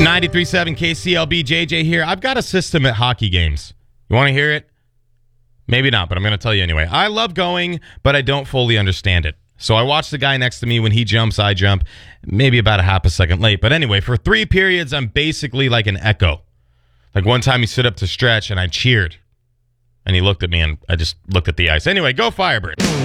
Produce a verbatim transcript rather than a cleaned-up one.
ninety-three point seven K C L B, J J here. I've got a system at hockey games. You want to hear it? Maybe not, but I'm going to tell you anyway. I love going, but I don't fully understand it. So I watch the guy next to me. When he jumps, I jump. Maybe about a half a second late. But anyway, for three periods, I'm basically like an echo. Like one time he stood up to stretch, and I cheered. And he looked at me, and I just looked at the ice. Anyway, go Firebirds.